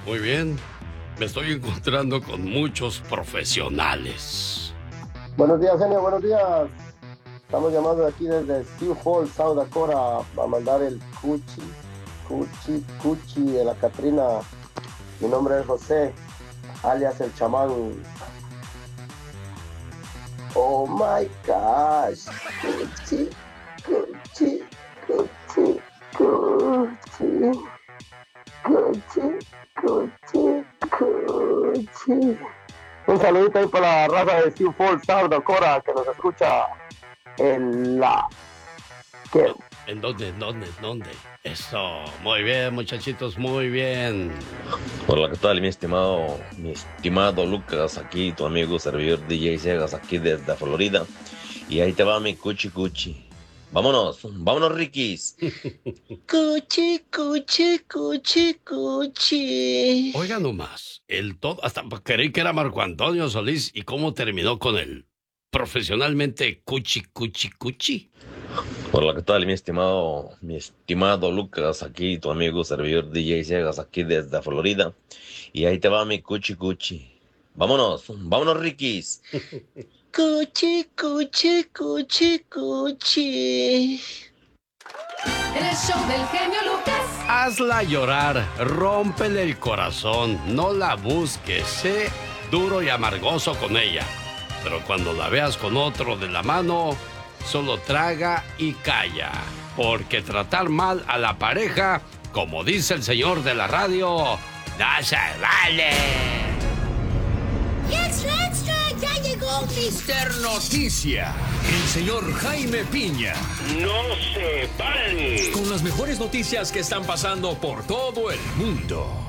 Muy bien. Me estoy encontrando con muchos profesionales. Buenos días, genio, buenos días. Estamos llamando de aquí desde Sioux Falls, South Dakota, a mandar el cuchi de la Catrina. Mi nombre es José, alias el chamán. Oh my gosh. Cuchi. Un saludito ahí para la raza de Sioux Falls, South Dakota, que nos escucha en la... ¿Qué? ¿En dónde? ¿Dónde? Eso. Muy bien, muchachitos, muy bien. Hola, ¿qué tal, mi estimado Lucas? Aquí tu amigo servidor DJ Segas, aquí desde Florida. Y ahí te va mi cuchi. Vámonos, Rikis. Cuchi. Oiga nomás, hasta creí que era Marco Antonio Solís y cómo terminó con él. Profesionalmente, cuchi. Hola, ¿qué tal, mi estimado Lucas? Aquí tu amigo servidor DJ Segas, aquí desde Florida. Y ahí te va mi cuchi. Vámonos, Rikis. Cuchi. El show del genio Lucas. Hazla llorar, rómpele el corazón, no la busques, sé duro y amargoso con ella. Pero cuando la veas con otro de la mano, solo traga y calla. Porque tratar mal a la pareja, como dice el señor de la radio, no se vale. ¡Extra! ¡Ya llegó Mister Noticia! El señor Jaime Piña. ¡No se vale! Con las mejores noticias que están pasando por todo el mundo.